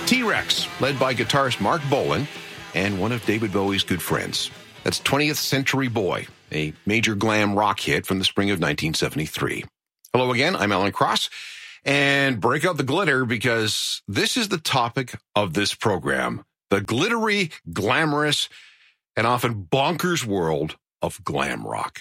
T-Rex, led by guitarist Mark Bolan and one of David Bowie's good friends. That's 20th Century Boy, a major glam rock hit from the spring of 1973. Hello again, I'm Alan Cross, and break out the glitter because this is the topic of this program, the glittery, glamorous, and often bonkers world of glam rock.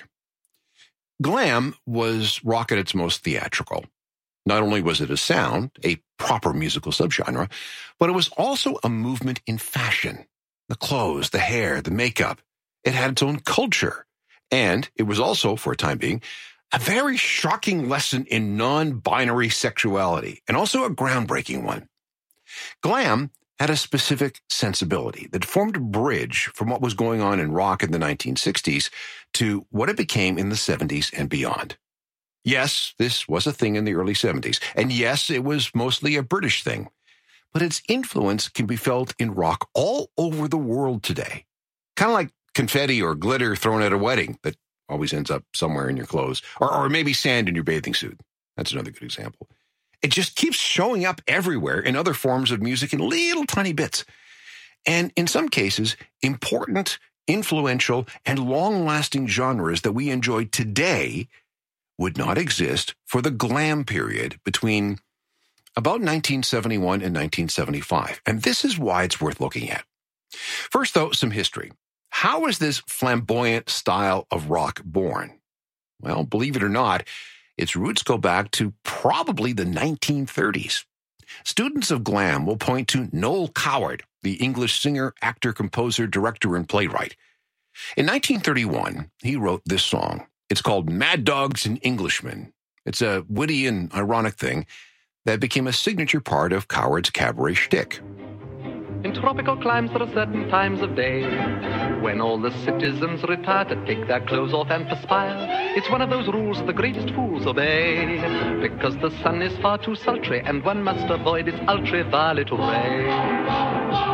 Glam was rock at its most theatrical. Not only was it a sound, a proper musical subgenre, but it was also a movement in fashion. The clothes, the hair, the makeup. It had its own culture. And it was also, for a time being, a very shocking lesson in non-binary sexuality, and also a groundbreaking one. Glam had a specific sensibility that formed a bridge from what was going on in rock in the 1960s to what it became in the 70s and beyond. Yes, this was a thing in the early 70s, and yes, it was mostly a British thing, but its influence can be felt in rock all over the world today. Kind of like confetti or glitter thrown at a wedding that always ends up somewhere in your clothes, or maybe sand in your bathing suit. That's another good example. It just keeps showing up everywhere in other forms of music in little tiny bits. And in some cases, important, influential, and long-lasting genres that we enjoy today would not exist for the glam period between about 1971 and 1975. And this is why it's worth looking at. First, though, some history. How is this flamboyant style of rock born? Well, believe it or not, its roots go back to probably the 1930s. Students of glam will point to Noel Coward, the English singer, actor, composer, director, and playwright. In 1931, he wrote this song. It's called Mad Dogs and Englishmen. It's a witty and ironic thing that became a signature part of Coward's cabaret shtick. In tropical climes, there are certain times of day when all the citizens retire to take their clothes off and perspire. It's one of those rules the greatest fools obey, because the sun is far too sultry and one must avoid its ultraviolet ray.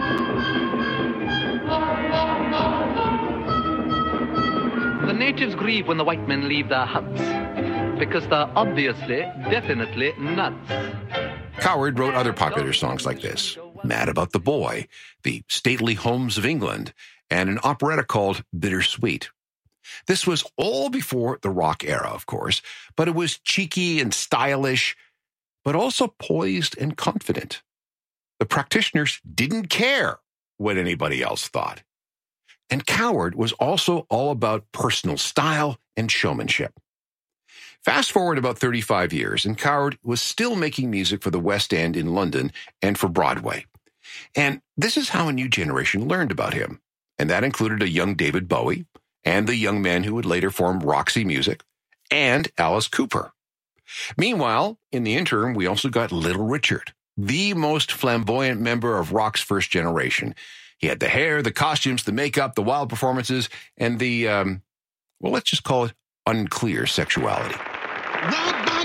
The natives grieve when the white men leave their huts, because they're obviously, definitely nuts. Coward wrote other popular songs like this, Mad About the Boy, The Stately Homes of England, and an operetta called Bittersweet. This was all before the rock era, of course, but it was cheeky and stylish, but also poised and confident. The practitioners didn't care what anybody else thought. And Coward was also all about personal style and showmanship. Fast forward about 35 years, and Coward was still making music for the West End in London and for Broadway. And this is how a new generation learned about him. And that included a young David Bowie, and the young men who would later form Roxy Music, and Alice Cooper. Meanwhile, in the interim, we also got Little Richard, the most flamboyant member of rock's first generation. He had the hair, the costumes, the makeup, the wild performances, and the, let's just call it unclear sexuality. The